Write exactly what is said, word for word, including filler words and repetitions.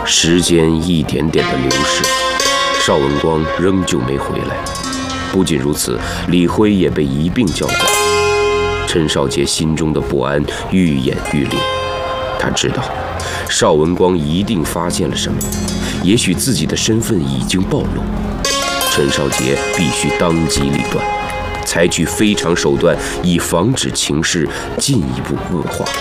时间一点点的流逝，邵文光仍旧没回来。不仅如此，李辉也被一并叫走。陈少杰心中的不安愈演愈烈，他知道邵文光一定发现了什么，也许自己的身份已经暴露。陈少杰必须当机立断，采取非常手段，以防止情势进一步恶化。